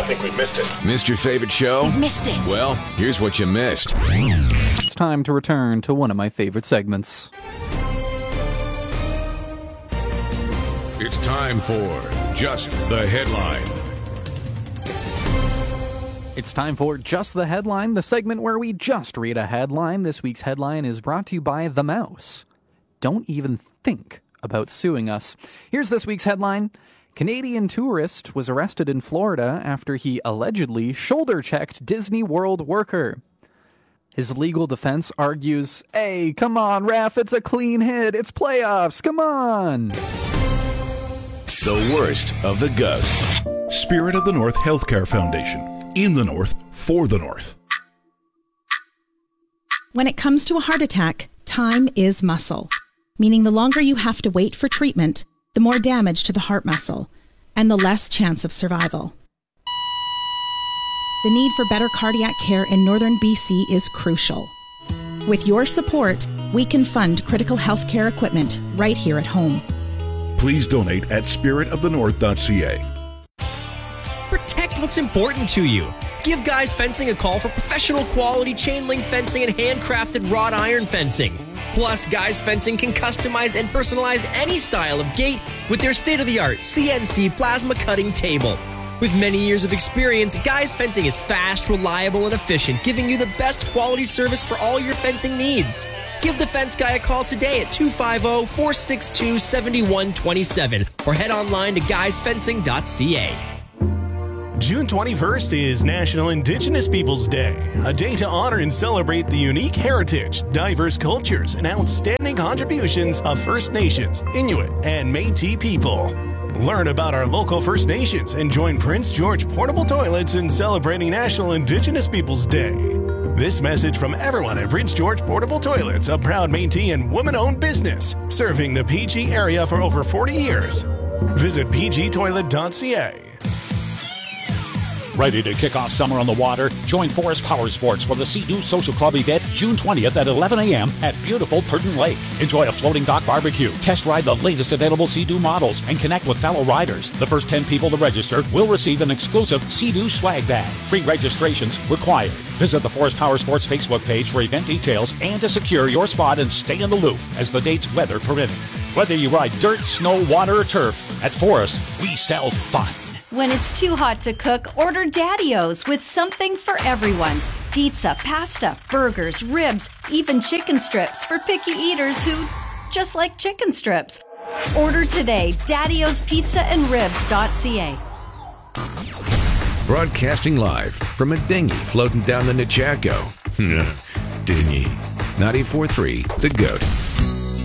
think we missed it. Missed your favorite show? You missed it. Well, here's what you missed. It's time to return to one of my favorite segments. It's time for Just the Headline. It's time for Just the Headline, the segment where we just read a headline. This week's headline is brought to you by The Mouse. Don't even think about suing us. Here's this week's headline. Canadian tourist was arrested in Florida after he allegedly shoulder-checked Disney World worker. His legal defense argues, hey, come on, ref, it's a clean hit. It's playoffs. Come on. The worst of the GOAT. Spirit of the North Healthcare Foundation. In the North, for the North. When it comes to a heart attack, time is muscle, meaning the longer you have to wait for treatment, the more damage to the heart muscle, and the less chance of survival. The need for better cardiac care in northern BC is crucial. With your support, we can fund critical healthcare equipment right here at home. Please donate at spiritofthenorth.ca. Protect what's important to you. Give Guys Fencing a call for professional quality chain link fencing and handcrafted wrought iron fencing. Plus, Guys Fencing can customize and personalize any style of gate with their state-of-the-art CNC plasma cutting table. With many years of experience, Guys Fencing is fast, reliable, and efficient, giving you the best quality service for all your fencing needs. Give the Fence Guy a call today at 250-462-7127 or head online to guysfencing.ca. June 21st is National Indigenous Peoples Day, a day to honor and celebrate the unique heritage, diverse cultures, and outstanding contributions of First Nations, Inuit, and Métis people. Learn about our local First Nations and join Prince George Portable Toilets in celebrating National Indigenous Peoples Day. This message from everyone at Prince George Portable Toilets, a proud Métis and woman-owned business, serving the PG area for over 40 years. Visit pgtoilet.ca. Ready to kick off summer on the water? Join Forest Power Sports for the Sea-Doo Social Club event June 20th at 11 a.m. at beautiful Purton Lake. Enjoy a floating dock barbecue, test ride the latest available Sea-Doo models, and connect with fellow riders. The first 10 people to register will receive an exclusive Sea-Doo swag bag. Free registrations required. Visit the Forest Power Sports Facebook page for event details and to secure your spot and stay in the loop as the date's weather permitting. Whether you ride dirt, snow, water, or turf, at Forest, we sell fun. When it's too hot to cook, order Daddy-O's with something for everyone. Pizza, pasta, burgers, ribs, even chicken strips for picky eaters who just like chicken strips. Order today, Daddy-O's Pizza and Ribs.ca. Broadcasting live from a dinghy floating down the Nechako. Dinghy. 94.3 The GOAT.